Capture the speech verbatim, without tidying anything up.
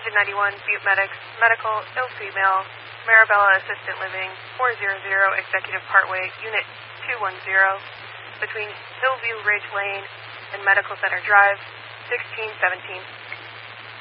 Engine ninety-one, Butte Medics, Medical, ill female, Marabella Assistant Living, four hundred Executive Parkway, Unit two one zero, between Hillview Ridge Lane and Medical Center Drive, sixteen seventeen.